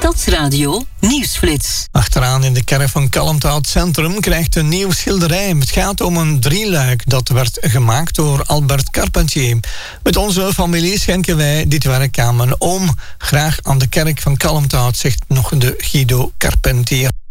Stadsradio Nieuwsflits. Achteraan in de kerk van Kalmthout Centrum krijgt een nieuw schilderij. Het gaat om een drieluik dat werd gemaakt door Albert Carpentier. Met onze familie schenken wij dit werk aan mijn oom. Graag aan de kerk van Kalmthout, zegt nog de Guido Carpentier.